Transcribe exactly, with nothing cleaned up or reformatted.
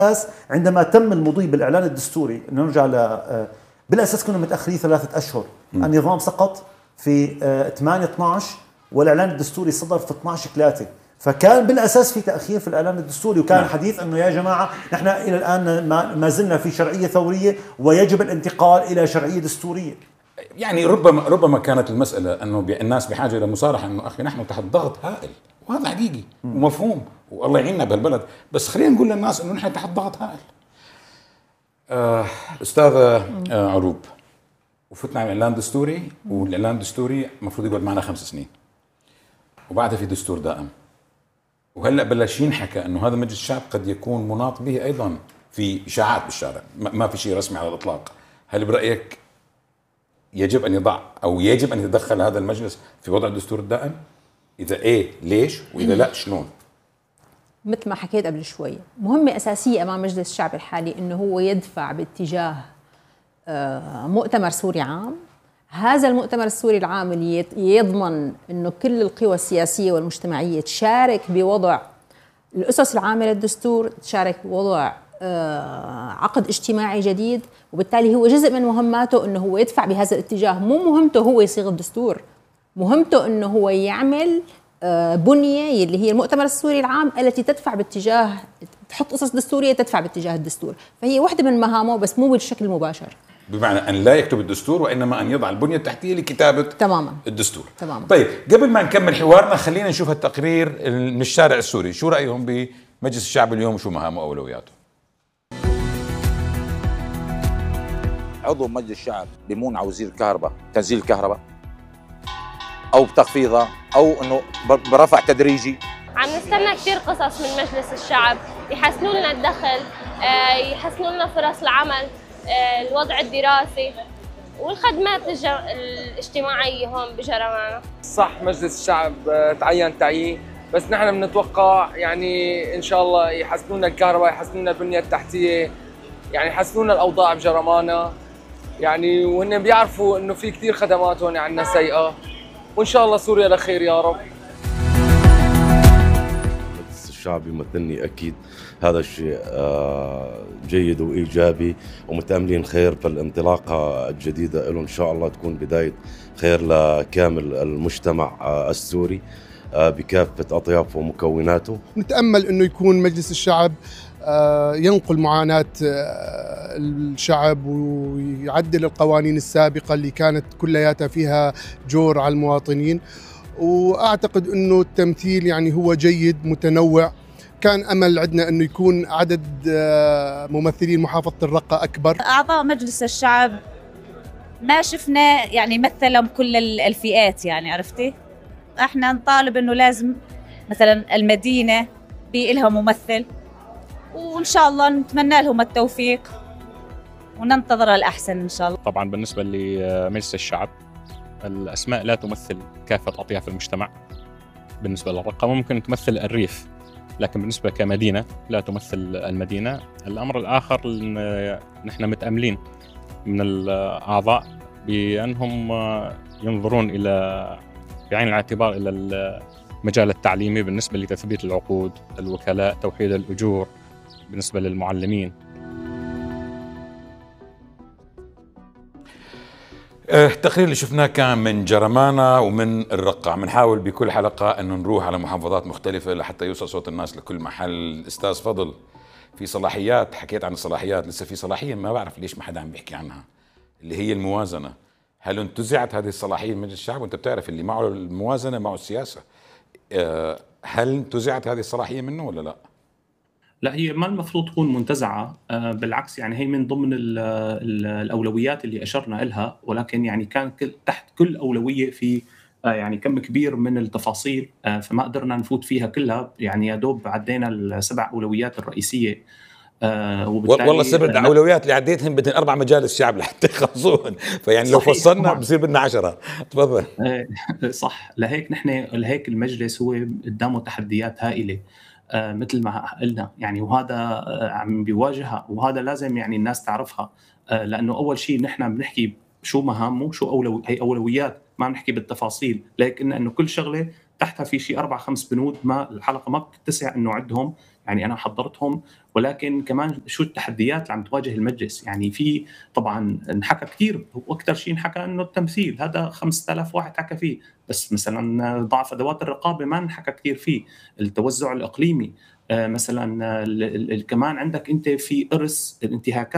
عندما تم المضي بالإعلان الدستوري، نرجع ل بالأساس كنا متأخرين ثلاثة أشهر. م. النظام سقط في ثمانية اثني عشر والإعلان الدستوري صدر في اثني عشر ثلاثة، فكان بالأساس في تأخير في الإعلان الدستوري، وكان نعم. حديث أنه يا جماعة نحن إلى الآن ما زلنا في شرعية ثورية ويجب الانتقال إلى شرعية دستورية. يعني ربما ربما كانت المسألة أنه الناس بحاجة إلى مصارحة، أنه أخي نحن تحت ضغط هائل، وهذا حقيقي ومفهوم والله يعيننا بهالبلد، بس خلينا نقول للناس أنه نحن تحت ضغط هائل. آه أستاذة آه عروب، وفتنا على إعلان دستوري، والإعلان الدستوري المفروض يقعد معنا خمس سنين، وبعدها في دستور دائم، وهلا بلش ينحكى انه هذا مجلس الشعب قد يكون مناط به ايضا في اشاعات بالشارع، ما في شيء رسمي على الاطلاق. هل برايك يجب ان يضع او يجب ان يتدخل هذا المجلس في وضع الدستور الدائم؟ اذا ايه ليش، واذا لا شلون؟ مثل ما حكيت قبل شوي، مهمه اساسيه امام مجلس الشعب الحالي انه هو يدفع باتجاه مؤتمر سوري عام. هذا المؤتمر السوري العام اللي يضمن أنه كل القوى السياسية والمجتمعية تشارك بوضع الأسس العامة للدستور، تشارك بوضع عقد اجتماعي جديد، وبالتالي هو جزء من مهماته أنه هو يدفع بهذا الاتجاه. مو مهمته هو يصيغ الدستور، مهمته أنه هو يعمل بنية اللي هي المؤتمر السوري العام التي تدفع باتجاه، تحط أسس دستورية تدفع باتجاه الدستور، فهي واحدة من مهامه بس مو بالشكل المباشر. بمعنى أن لا يكتب الدستور، وإنما أن يضع البنية التحتية لكتابة تماما الدستور. تماما. طيب قبل ما نكمل حوارنا خلينا نشوف التقرير من الشارع السوري، شو رأيهم بمجلس الشعب اليوم وشو مهامه وأولوياته؟ عضو مجلس الشعب بيمون على وزير الكهرباء تنزيل الكهرباء أو بتخفيضها أو إنه برفع تدريجي. عم نستنى كثير قصص من مجلس الشعب يحسنوا لنا الدخل، يحسنوا لنا فرص العمل، الوضع الدراسي والخدمات الاجتماعية هون بجرمانة. صح مجلس الشعب تعين تعيين، بس نحن بنتوقع يعني إن شاء الله يحسنونا الكهرباء، يحسنونا البنية التحتية، يعني يحسنونا الأوضاع بجرمانة، يعني وهن بيعرفوا إنه في كثير خدمات هون عندنا سيئة، وإن شاء الله سوريا لخير يا رب. مجلس الشعب يمثلني أكيد، هذا الشيء جيد وإيجابي، ومتأملين خير في الانطلاقة الجديدة له إن شاء الله تكون بداية خير لكامل المجتمع السوري بكافة أطيافه ومكوناته. نتأمل أنه يكون مجلس الشعب ينقل معاناة الشعب ويعدل القوانين السابقة اللي كانت كلياتها فيها جور على المواطنين، وأعتقد أنه التمثيل يعني هو جيد متنوع. كان أمل عندنا أنه يكون عدد ممثلين محافظة الرقة أكبر. أعضاء مجلس الشعب ما شفنا يعني مثلهم كل الفئات، يعني عرفتي؟ احنا نطالب أنه لازم مثلا المدينة بإلها ممثل، وإن شاء الله نتمنى لهم التوفيق وننتظر الأحسن إن شاء الله. طبعا بالنسبة لمجلس الشعب الأسماء لا تمثل كافة أطياف المجتمع. بالنسبة للرقة ممكن تمثل الريف، لكن بالنسبة كمدينة لا تمثل المدينة. الأمر الآخر نحن متأملين من الأعضاء بأنهم ينظرون إلى بعين الاعتبار إلى المجال التعليمي بالنسبة لتثبيت العقود، الوكلاء، توحيد الأجور بالنسبة للمعلمين. التقرير اللي شفناه كان من جرمانة ومن الرقة. بنحاول بكل حلقة أنه نروح على محافظات مختلفة لحتى يوصل صوت الناس لكل محل. أستاذ فضل، في صلاحيات، حكيت عن الصلاحيات، لسه في صلاحية ما بعرف ليش ما حدا عم بيحكي عنها، اللي هي الموازنة. هل انتزعت هذه الصلاحية من مجلس الشعب؟ وانت بتعرف اللي معه الموازنة معه السياسة. هل انتزعت هذه الصلاحية منه ولا لا؟ لا، هي ما المفروض تكون منتزعة، بالعكس يعني هي من ضمن ال ال الأولويات اللي أشرنا لها، ولكن يعني كان تحت كل أولوية في يعني كم كبير من التفاصيل، فما قدرنا نفوت فيها كلها. يعني يا دوب عدينا السبع أولويات الرئيسية. والله سبع أولويات اللي عديتهم بدهم أربع مجالس شعب لحتى يخلصون، فيعني لو فصلنا بصير بدنا عشرة. تفضل. صح، لهيك نحن لهيك المجلس هو قدامه تحديات هائلة آه مثل ما قلنا يعني، وهذا آه عم بيواجهها، وهذا لازم يعني الناس تعرفها. آه لأنه أول شيء نحن بنحكي شو مهامه، شو أولو هي أولويات، ما بنحكي بالتفاصيل، لكن إنه كل شغلة تحتها في شيء أربع خمس بنود ما الحلقة ما بتتسع إنه عدهم. يعني انا حضرتهم، ولكن كمان شو التحديات اللي عم تواجه المجلس. يعني في طبعا انحكى كثير، واكثر شيء انحكى انه التمثيل هذا خمسة آلاف واحد حكى فيه، بس مثلا ضعف ادوات الرقابه ما انحكى كثير فيه، التوزع الاقليمي مثلا كمان عندك انت في ارث الانتهاكات